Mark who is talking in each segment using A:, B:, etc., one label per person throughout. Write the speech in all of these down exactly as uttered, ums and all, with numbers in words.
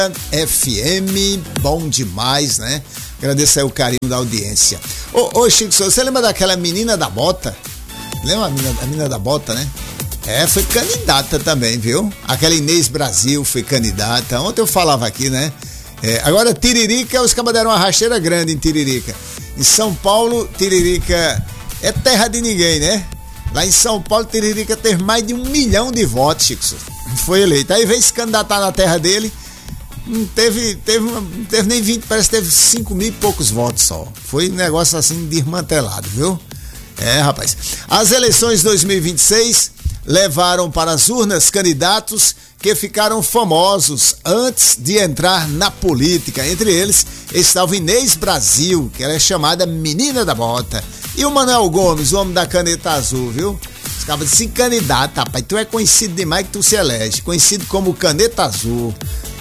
A: F M, bom demais, né? Agradeço aí o carinho da audiência. Ô, ô Chico, você lembra daquela menina da bota? Lembra a menina, a menina da bota, né? É, foi candidata também, viu? Aquela Inês Brasil foi candidata. Ontem eu falava aqui, né? É, agora, Tiririca, os cabas deram uma rasteira grande em Tiririca. Em São Paulo, Tiririca é terra de ninguém, né? Lá em São Paulo, Tiririca teve mais de um milhão de votos, Chico. Foi eleito. Aí veio se candidatar na terra dele, não teve, teve, não teve nem vinte, parece que teve cinco mil e poucos votos só. Foi um negócio assim desmantelado, viu? É, rapaz. As eleições de dois mil e vinte e seis levaram para as urnas candidatos que ficaram famosos antes de entrar na política. Entre eles estava Inês Brasil, que ela é chamada Menina da Bota, e o Manuel Gomes, o homem da caneta azul, viu? Os cabas se candidata, rapaz, tu é conhecido demais que tu se elege, conhecido como Caneta Azul.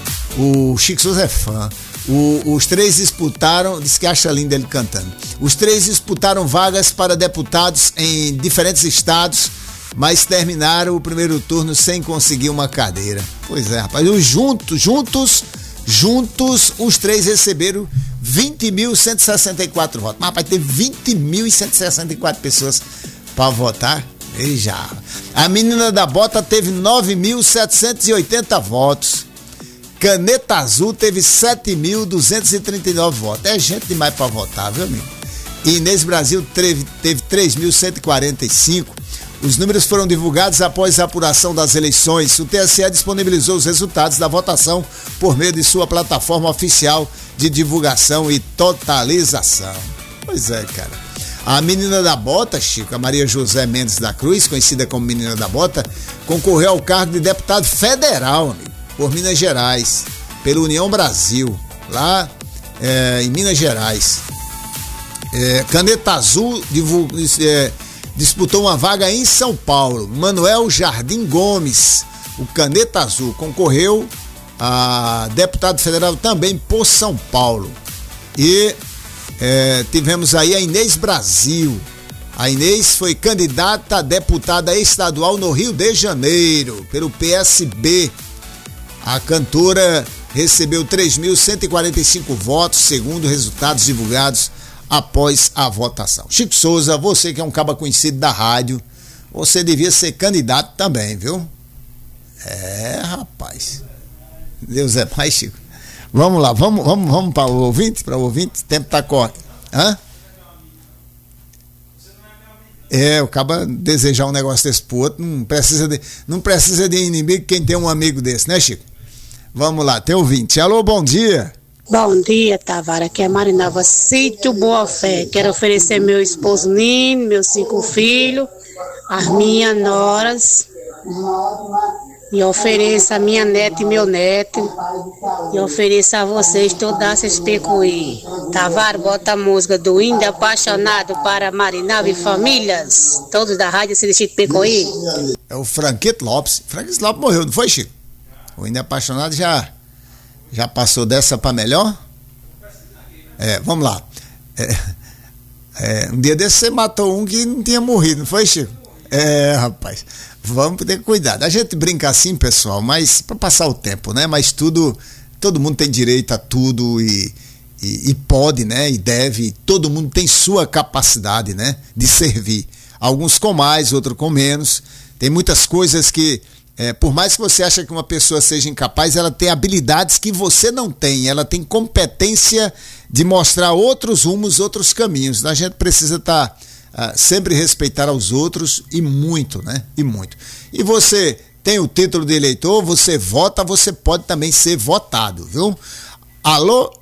A: O Chico Souza é fã. O, os três disputaram, diz que acha lindo ele cantando. Os três disputaram vagas para deputados em diferentes estados, mas terminaram o primeiro turno sem conseguir uma cadeira. Pois é, rapaz, os juntos, juntos, juntos, os três receberam vinte mil cento e sessenta e quatro votos. Mas, rapaz, teve vinte mil cento e sessenta e quatro pessoas para votar. Veja, a Menina da Bota teve nove mil setecentos e oitenta votos. Caneta Azul teve sete mil duzentos e trinta e nove votos. É gente demais para votar, viu, amigo? E Inês Brasil teve, teve três mil cento e quarenta e cinco. Os números foram divulgados após a apuração das eleições. O T S E disponibilizou os resultados da votação por meio de sua plataforma oficial de divulgação e totalização. Pois é, cara. A Menina da Bota, Chico, a Maria José Mendes da Cruz, conhecida como Menina da Bota, concorreu ao cargo de deputado federal, amigo, por Minas Gerais, pela União Brasil, lá é, em Minas Gerais. É, Caneta Azul divulga, é, disputou uma vaga em São Paulo. Manuel Jardim Gomes, o Caneta Azul, concorreu a deputado federal também por São Paulo. E é, tivemos aí a Inês Brasil. A Inês foi candidata a deputada estadual no Rio de Janeiro, pelo P S B. A cantora recebeu três mil cento e quarenta e cinco votos, segundo resultados divulgados após a votação. Chico Souza, você que é um caba conhecido da rádio, você devia ser candidato também, viu? É, rapaz. Deus é mais, Chico. Vamos lá, vamos, vamos, vamos para o ouvinte, para o ouvinte, o tempo tá corto. Hã? É, o caba desejar um negócio desse pro outro, não precisa de, não precisa de inimigo quem tem um amigo desse, né, Chico? Vamos lá, tem ouvinte. Alô, bom dia.
B: Bom dia, Tavara, aqui é Marinalva, Sítio Boa Fé. Quero oferecer meu esposo Nino, meus cinco filhos, as minhas noras, e ofereço a minha neta e meu neto, e ofereço a vocês todas essas pecuí. Tavara, bota a música do Índio Apaixonado para Marinalva e famílias, todos da rádio Chico Pecuí.
A: É o Franquito Lopes. Franquito Lopes morreu, não foi, Chico? O Índio Apaixonado já... Já passou dessa para melhor? É, vamos lá. É, é, um dia desse você matou um que não tinha morrido, não foi, Chico? É, rapaz. Vamos ter cuidado. A gente brinca assim, pessoal, mas para passar o tempo, né? Mas tudo, todo mundo tem direito a tudo e, e, e pode, né? E deve. E todo mundo tem sua capacidade, né? De servir. Alguns com mais, outros com menos. Tem muitas coisas que É, por mais que você ache que uma pessoa seja incapaz, ela tem habilidades que você não tem, ela tem competência de mostrar outros rumos, outros caminhos. A gente precisa estar tá, uh, sempre respeitar aos outros e muito, né? E muito. E você tem o título de eleitor, você vota, você pode também ser votado, viu? Alô?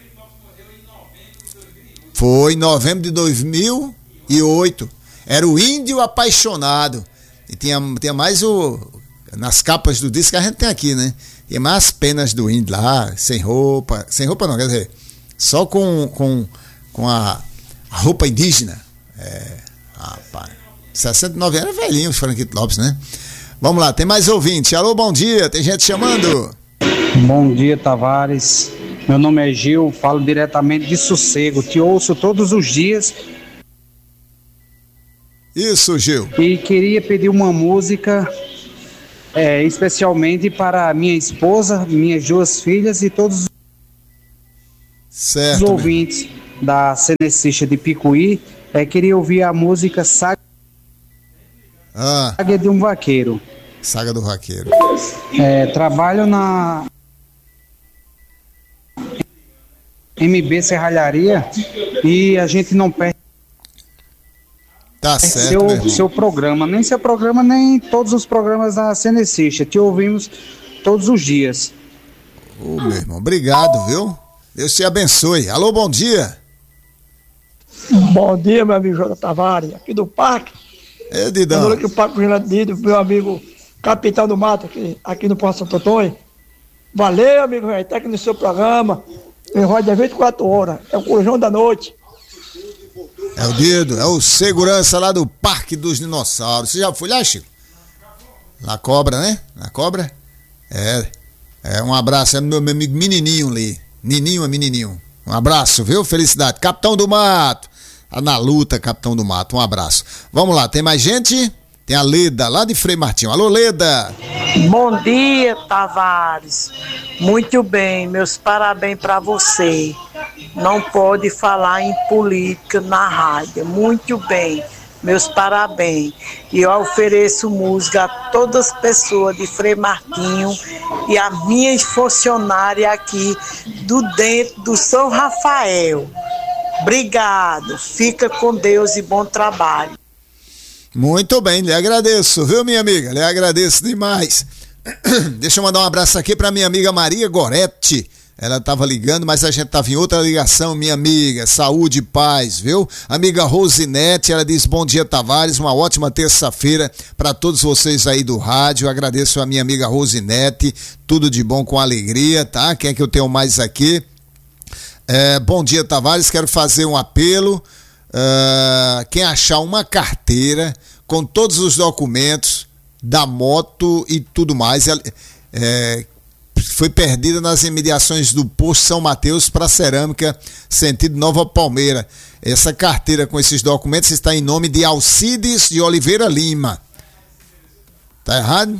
A: Foi em novembro de dois mil e oito. Era o Índio Apaixonado. E tinha, tinha mais o... Nas capas do disco que a gente tem aqui, né? Tem mais as penas do índio lá, sem roupa. Sem roupa não, quer dizer, só com, com, com a, a roupa indígena. É, rapaz, sessenta e nove anos, era velhinho o Franquito Lopes, né? Vamos lá, tem mais ouvinte. Alô, bom dia, tem gente chamando.
C: Bom dia, Tavares. Meu nome é Gil, falo diretamente de Sossego. Te ouço todos os dias.
A: Isso, Gil.
C: E queria pedir uma música... é, especialmente para minha esposa, minhas duas filhas e todos os
A: certo,
C: os ouvintes mesmo. Da Cenecista de Picuí, é, queria ouvir a música Saga
A: ah,
C: de um Vaqueiro.
A: Saga do Vaqueiro.
C: É, trabalho na M B Serralharia e a gente não perde
A: tá certo,
C: seu, seu programa, nem seu programa, nem todos os programas da Cenecista. Te ouvimos todos os dias.
A: Ô, meu irmão, obrigado, viu? Deus te abençoe. Alô, bom dia.
D: Bom dia, meu amigo Jota Tavares, aqui do Parque.
A: É, Didão.
D: Aqui o Parque Dido, meu amigo Capitão do Mato, aqui, aqui no Posto Santo Antônio. Valeu, amigo, está aqui no seu programa. Em roda vinte e quatro horas. É o Corujão da Noite.
A: É o Dido, é o segurança lá do Parque dos Dinossauros. Você já foi lá, Chico? Na Cobra, né? Na Cobra? É. É, um abraço. É meu, meu amigo menininho ali. Nininho é menininho. Um abraço, viu? Felicidade. Capitão do Mato. Tá na luta, Capitão do Mato. Um abraço. Vamos lá, tem mais gente? Tem a Leda, lá de Frei Martinho. Alô, Leda.
E: Bom dia, Tavares. Muito bem, meus parabéns para você. Não pode falar em política na rádio. Muito bem, meus parabéns. E eu ofereço música a todas as pessoas de Frei Martinho e a minha funcionária aqui do dentro do São Rafael. Obrigado. Fica com Deus e bom trabalho.
A: Muito bem, lhe agradeço, viu, minha amiga? Lhe agradeço demais. Deixa eu mandar um abraço aqui para minha amiga Maria Goretti. Ela estava ligando, mas a gente estava em outra ligação, minha amiga. Saúde e paz, viu? Amiga Rosinete, ela diz: bom dia, Tavares, uma ótima terça-feira para todos vocês aí do rádio. Agradeço a minha amiga Rosinete, tudo de bom com alegria, tá? Quem é que eu tenho mais aqui? É, bom dia, Tavares, quero fazer um apelo. Uh, quem achar uma carteira com todos os documentos da moto e tudo mais, ela, é, foi perdida nas imediações do posto São Mateus para Cerâmica, sentido Nova Palmeira. Essa carteira com esses documentos está em nome de Alcides de Oliveira Lima. Tá errado?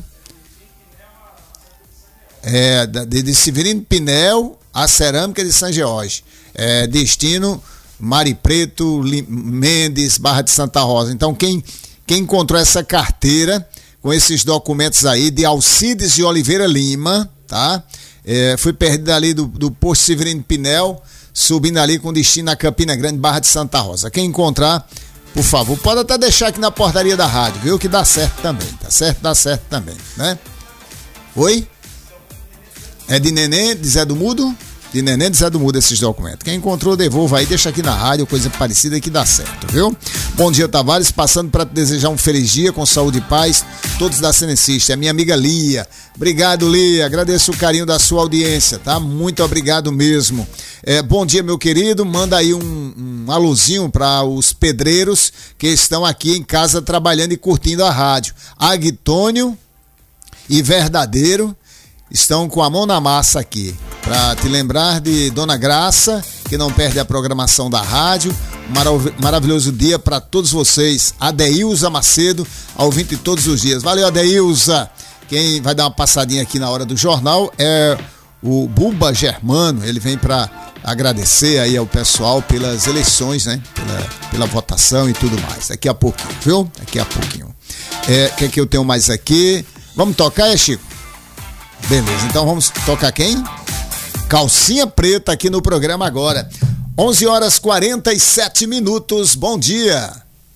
A: É, de, de Severino Pinel a Cerâmica de São Jorge. É, destino Mari Preto, Mendes, Barra de Santa Rosa. Então quem, quem encontrou essa carteira com esses documentos aí de Alcides de Oliveira Lima, tá? É, foi perdida ali do, do posto Severino Pinel, subindo ali com destino a Campina Grande, Barra de Santa Rosa. Quem encontrar, por favor, pode até deixar aqui na portaria da rádio, viu? Que dá certo também, tá certo? Dá certo também, né? Oi? É de Nenê, de Zé do Mudo? De Neném de Zé do Mudo esses documentos. Quem encontrou, devolva aí, deixa aqui na rádio, coisa parecida que dá certo, viu? Bom dia, Tavares, passando para te desejar um feliz dia com saúde e paz, todos da Cenecista. É minha amiga Lia. Obrigado, Lia, agradeço o carinho da sua audiência, tá? Muito obrigado mesmo. É, bom dia, meu querido, manda aí um, um alôzinho para os pedreiros que estão aqui em casa trabalhando e curtindo a rádio. Agtônio e Verdadeiro estão com a mão na massa aqui, para te lembrar de Dona Graça, que não perde a programação da rádio. Um marav- maravilhoso dia para todos vocês. Adeilza Macedo, ouvinte todos os dias. Valeu, Adeilza. Quem vai dar uma passadinha aqui na hora do jornal é o Buba Germano. Ele vem para agradecer aí ao pessoal pelas eleições, né? Pela, pela votação e tudo mais. Daqui a pouquinho, viu? Daqui a pouquinho. É, o que é que eu tenho mais aqui? Vamos tocar, é, Chico? Beleza, então vamos tocar quem? Calcinha Preta aqui no programa agora. onze horas e quarenta e sete minutos. Bom dia.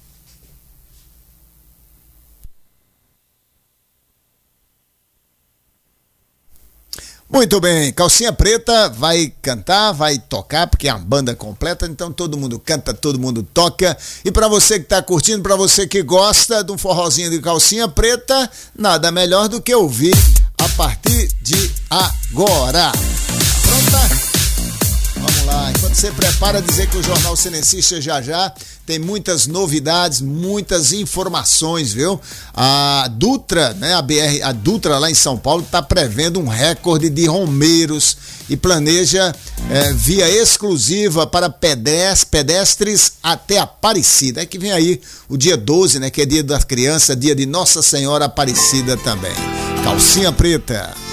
A: Muito bem, Calcinha Preta vai cantar, vai tocar, porque é uma banda completa, então todo mundo canta, todo mundo toca. E para você que tá curtindo, para você que gosta de um forrozinho de Calcinha Preta, nada melhor do que ouvir a partir de agora. Pronta? Vamos lá, enquanto você prepara, dizer que o Jornal Cenecista já já tem muitas novidades, muitas informações, viu? A Dutra, né, a B R, a Dutra lá em São Paulo está prevendo um recorde de romeiros e planeja é, via exclusiva para pedestres, pedestres até Aparecida. É que vem aí o dia doze, né, que é dia da criança, dia de Nossa Senhora Aparecida também. Calcinha Preta.